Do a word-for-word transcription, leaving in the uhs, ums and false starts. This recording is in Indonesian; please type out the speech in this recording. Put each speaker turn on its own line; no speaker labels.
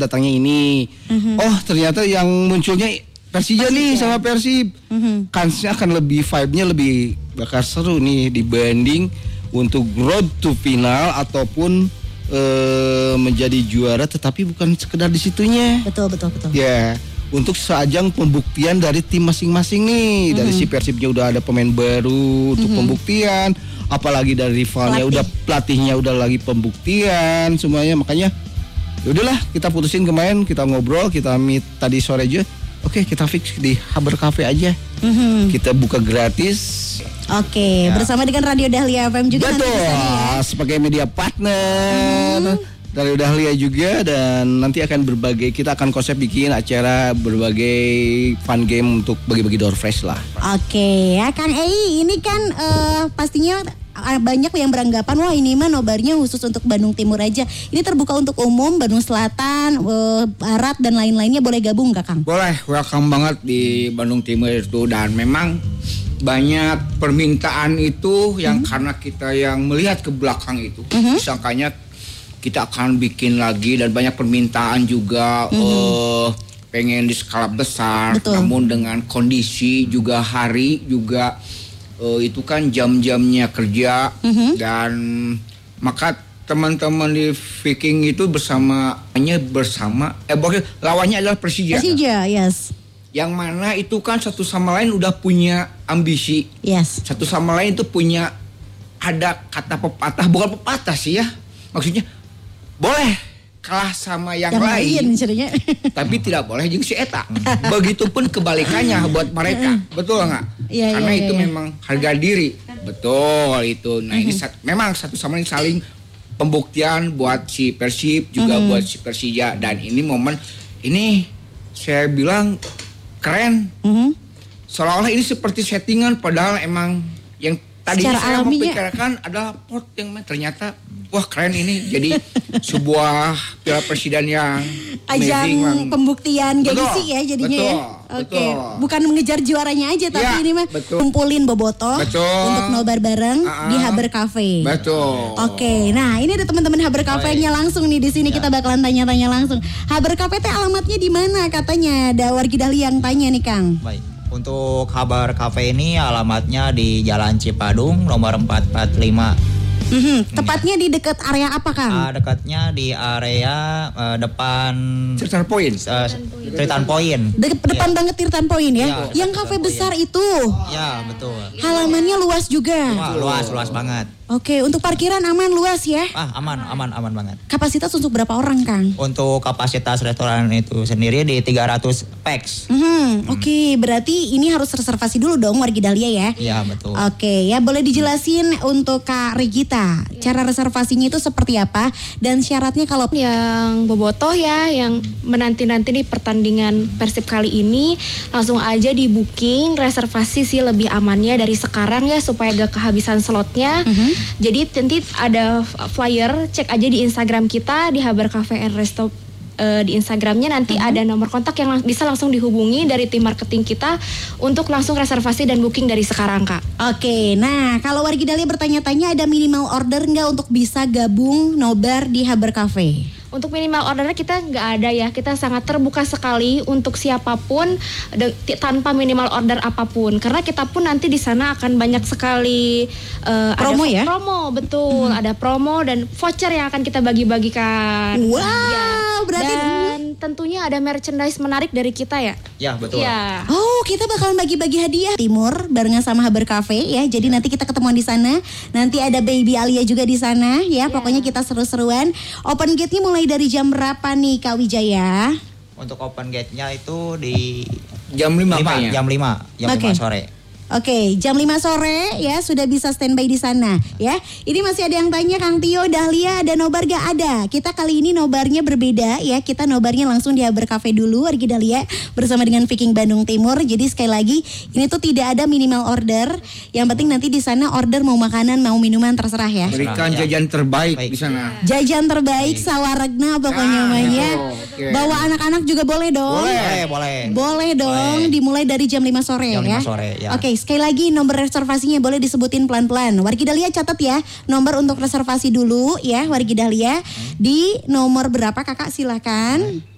datangnya ini. Mm-hmm. Oh ternyata yang munculnya Persija, Persija nih sama Persib. Mm-hmm. Kansnya akan lebih, vibe-nya lebih bakal seru nih dibanding untuk road to final ataupun uh, menjadi juara, tetapi bukan sekedar di situnya.
Betul betul betul.
Ya, untuk seajang pembuktian dari tim masing-masing nih. Mm-hmm. Dari si Persibnya udah ada pemain baru untuk mm-hmm. pembuktian, apalagi dari rivalnya Pelatih. udah pelatihnya udah lagi pembuktian semuanya. Makanya yaudahlah kita putusin kemarin, kita ngobrol, kita meet tadi sore aja. Oke, kita fix di Haber Cafe aja. Mm-hmm. Kita buka gratis.
Oke, ya. Bersama dengan Radio Dahlia F M juga.
Betul,
nanti ya.
Sebagai media partner mm-hmm. Radio Dahlia juga, dan nanti akan berbagai, kita akan konsep bikin acara berbagai fun game untuk bagi-bagi door fresh lah.
Oke, ya Kang Ei, ini kan uh, pastinya banyak yang beranggapan wah ini mah nobarnya khusus untuk Bandung Timur aja. Ini terbuka untuk umum, Bandung Selatan, uh, Barat dan lain-lainnya, boleh gabung nggak Kang?
Boleh, welcome banget di Bandung Timur itu, dan memang banyak permintaan itu yang mm-hmm. karena kita yang melihat ke belakang itu, mm-hmm. disangkanya kita akan bikin lagi, dan banyak permintaan juga mm-hmm. uh, pengen di skala besar. Betul. Namun dengan kondisi juga hari juga Uh, itu kan jam-jamnya kerja mm-hmm. dan maka teman-teman di Viking itu bersama hanya bersama eh boleh lawannya adalah Persija.
Persija, yes.
Yang mana itu kan satu sama lain udah punya ambisi.
Yes.
Satu sama lain itu punya ada kata pepatah, bukan pepatah sih ya. Maksudnya boleh kalah sama yang, yang lain, lain tapi tidak boleh jeung si eta. Begitupun kebalikannya buat mereka, betul nggak?
Ya,
Karena
ya,
itu
ya,
memang harga diri, betul itu. Nah ini sat, memang satu sama lain saling pembuktian buat si Persib juga mm-hmm. buat si Persija, dan ini momen ini saya bilang keren. Mm-hmm. Seolah-olah ini seperti settingan, padahal emang yang tadinya
secara
saya
alaminya
memikirkan adalah pot yang ternyata wah keren ini jadi sebuah Piala Presiden yang
ajang pembuktian gengsi ya jadinya.
Betul,
ya. Oke, okay. Bukan mengejar juaranya aja, tapi
ya,
ini mah kumpulin bobotoh betul. Untuk nobar bareng uh-uh. di Haber Cafe.
Betul.
Oke, okay. Nah ini ada teman-teman Haber Cafe-nya langsung nih di sini ya. Kita bakalan tanya-tanya langsung. Haber Cafe teh alamatnya di mana katanya? Ada wargi Dahlia yang tanya nih Kang.
Baik. Untuk Haber Cafe ini alamatnya di Jalan Cipadung nomor empat empat lima.
Mm-hmm. Tepatnya di dekat area apa Kang?
Uh, dekatnya di area uh, depan
Tirtan Point.
Uh, Tirtan Point.
De- depan ya. Banget Tirtan Point ya. ya Yang kafe besar itu.
Ya betul.
Halamannya luas juga.
Wah, luas luas banget.
Oke, untuk parkiran aman luas ya?
Ah, aman, aman, aman banget.
Kapasitas untuk berapa orang, Kang?
Untuk kapasitas restoran itu sendiri di tiga ratus pax.
Mm-hmm. Hmm. Oke, berarti ini harus reservasi dulu dong wargi Dahlia ya?
Iya, betul.
Oke, ya boleh dijelasin untuk Kak Regita, ya. Cara reservasinya itu seperti apa? Dan syaratnya kalau
yang bobotoh ya, yang menanti-nanti di pertandingan Persib kali ini, langsung aja di booking, reservasi sih lebih amannya dari sekarang ya, supaya gak kehabisan slotnya. Mm-hmm. Jadi nanti ada flyer, cek aja di Instagram kita di Haber Cafe and Resto, uh, di Instagramnya nanti uh-huh. ada nomor kontak yang lang- bisa langsung dihubungi dari tim marketing kita untuk langsung reservasi dan booking dari sekarang Kak.
Oke, nah kalau wargi Dahlia bertanya-tanya ada minimal order nggak untuk bisa gabung nobar di Haber Cafe?
Untuk minimal ordernya kita nggak ada ya, kita sangat terbuka sekali untuk siapapun de- tanpa minimal order apapun, karena kita pun nanti di sana akan banyak sekali uh,
promo
ada
ya?
Promo betul, hmm. ada promo dan voucher yang akan kita bagi-bagikan.
Wow,
ya.
berarti
dan tentunya ada merchandise menarik dari kita ya.
Ya betul.
Ya.
Oh, kita bakalan bagi-bagi hadiah Timur barengan sama Haber Cafe ya. Jadi ya. Nanti kita ketemuan di sana. Nanti ada Baby Alia juga di sana ya. ya. Pokoknya kita seru-seruan. Open gate-nya mulai dari jam berapa nih Kak Wijaya?
Untuk open gate-nya itu di
jam lima, lima
jam lima, jam
okay.
lima sore.
Oke, jam lima sore ya sudah bisa standby di sana ya. Ini masih ada yang tanya Kang Tio, Dahlia ada nobar gak? Ada. Kita kali ini nobarnya berbeda ya. Kita nobarnya langsung di Haber Cafe dulu wargi Dahlia bersama dengan Viking Bandung Timur. Jadi sekali lagi ini tuh tidak ada minimal order. Yang penting nanti di sana order mau makanan mau minuman terserah ya.
Berikan jajan terbaik Baik. Di sana.
Jajan terbaik sawaragna pokoknya namanya.
Nah, okay.
Bawa anak-anak juga boleh dong.
Boleh, boleh.
Boleh dong. Boleh. Dimulai dari jam lima sore
jam
ya.
lima sore ya.
Oke. Sekali lagi nomor reservasinya boleh disebutin pelan-pelan. Wargi Dahlia catat ya. Nomor untuk reservasi dulu ya Wargi Dahlia. Hmm. Di nomor berapa Kakak silakan. Hmm.